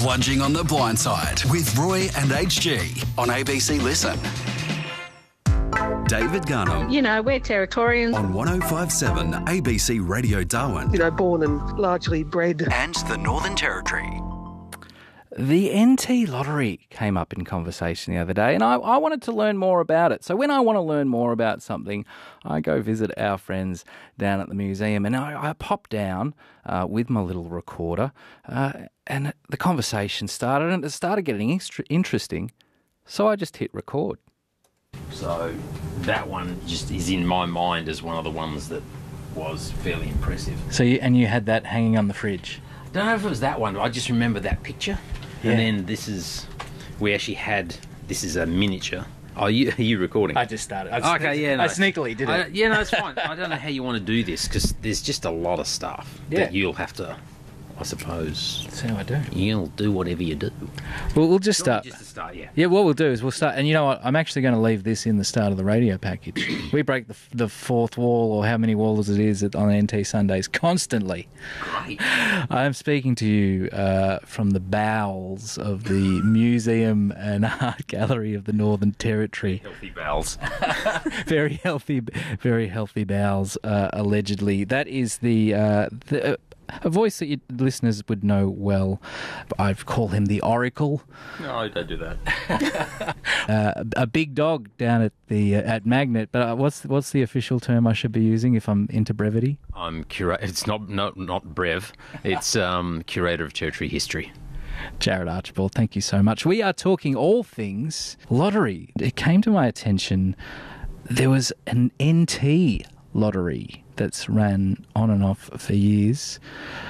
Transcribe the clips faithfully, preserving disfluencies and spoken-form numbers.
Plunging on the Blind Side with Roy and H G on A B C Listen. David Garnham. You know, we're Territorians. On one oh five point seven A B C Radio Darwin. You know, born and largely bred. And the Northern Territory. The N T Lottery came up in conversation the other day, and I, I wanted to learn more about it. So when I want to learn more about something, I go visit our friends down at the museum, and I, I pop down uh, with my little recorder, uh, and the conversation started, and it started getting extra interesting, so I just hit record. So that one just is in my mind as one of the ones that was fairly impressive. So you, and you had that hanging on the fridge? I don't know if it was that one, but I just remember that picture. Yeah. And then this is, we actually had, this is a miniature. Oh, you, are you recording? I just started. I, okay, yeah, no. I sneakily did it. I, yeah, no, it's fine. I don't know how you want to do this because there's just a lot of stuff yeah. that you'll have to, I suppose. That's how I do. You'll do whatever you do. Well, we'll just start. Just to start, yeah. Yeah, what we'll do is we'll start, and you know what? I'm actually going to leave this in the start of the radio package. We break the, the fourth wall, or how many walls it is, on N T Sundays constantly. Great. I'm speaking to you uh, from the bowels of the Museum and Art Gallery of the Northern Territory. Healthy bowels. Very healthy, very healthy bowels, uh, allegedly. That is the... Uh, the uh, a voice that your listeners would know well. I call him the Oracle. No, don't do that. uh, a big dog down at the uh, at Magnet. But uh, what's what's the official term I should be using if I'm into brevity? I'm curator. It's not not not brev. It's um, curator of territory history. Jared Archibald, thank you so much. We are talking all things lottery. It came to my attention there was an N T lottery that's ran on and off for years.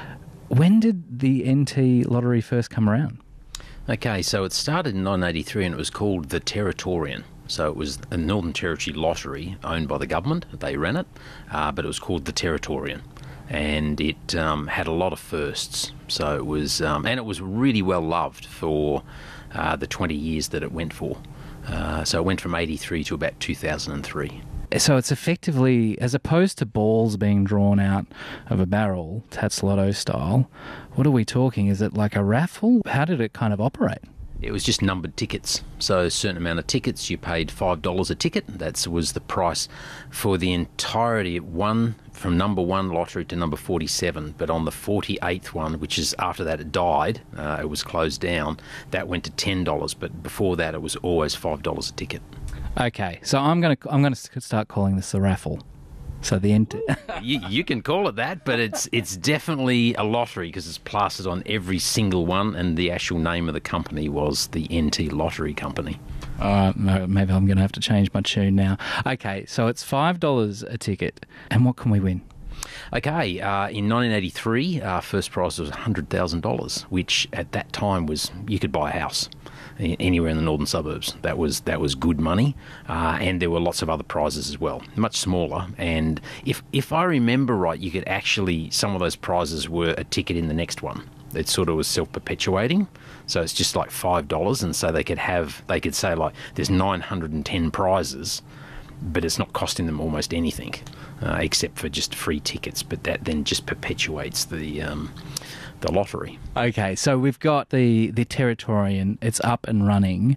When did the N T lottery first come around? Okay, so it started in nineteen eighty-three and it was called the Territorian. So it was a Northern Territory lottery owned by the government. They ran it, uh, but it was called the Territorian. And it um, had a lot of firsts. So it was, um, and it was really well loved for uh, the twenty years that it went for. Uh, so it went from eighty-three to about two thousand three. So it's effectively, as opposed to balls being drawn out of a barrel, Tats Lotto style, what are we talking? Is it like a raffle? How did it kind of operate? It was just numbered tickets. So a certain amount of tickets, you paid five dollars a ticket. That was the price for the entirety of one, from number one lottery to number forty-seven. But on the forty-eighth one, which is after that it died, uh, it was closed down, that went to ten dollars. But before that, it was always five dollars a ticket. Okay, so I'm going to I'm going to start calling this a raffle. So the end. you, you can call it that, but it's it's definitely a lottery because it's plastered on every single one, and the actual name of the company was the N T Lottery Company. Uh, maybe I'm going to have to change my tune now. Okay, so it's five dollars a ticket, and what can we win? Okay, uh, in nineteen eighty-three, our first prize was one hundred thousand dollars, which at that time was, you could buy a house anywhere in the northern suburbs. That was that was good money, uh, and there were lots of other prizes as well, much smaller. And if if I remember right, you could actually, some of those prizes were a ticket in the next one. It sort of was self-perpetuating, so it's just like five dollars, and so they could have, they could say like, there's nine hundred and ten prizes, but it's not costing them almost anything, uh, except for just free tickets. But that then just perpetuates the um, the lottery. Okay, so we've got the, the Territorian. It's up and running.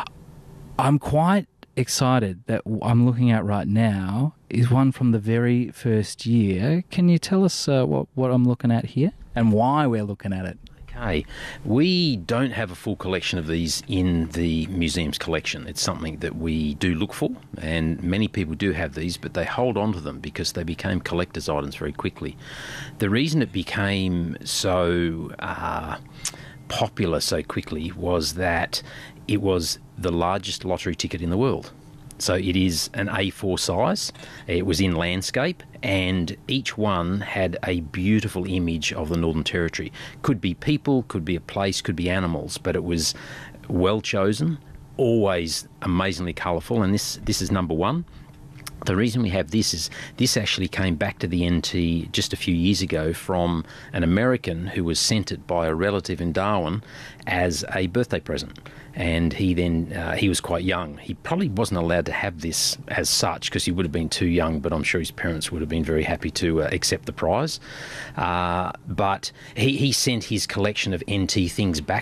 I'm quite excited that I'm looking at right now is one from the very first year. Can you tell us uh, what, what I'm looking at here and why we're looking at it? Okay, we don't have a full collection of these in the museum's collection. It's something that we do look for, and many people do have these, but they hold on to them because they became collector's items very quickly. The reason it became so uh, popular so quickly was that it was the largest lottery ticket in the world. So it is an A four size. It was in landscape, and each one had a beautiful image of the Northern Territory. Could be people, could be a place, could be animals, but it was well chosen, always amazingly colourful, and this this is number one. The reason we have this is this actually came back to the N T just a few years ago from an American who was sent it by a relative in Darwin as a birthday present. And he then, uh, he was quite young. He probably wasn't allowed to have this as such because he would have been too young, but I'm sure his parents would have been very happy to uh, accept the prize. Uh, but he, he sent his collection of N T things back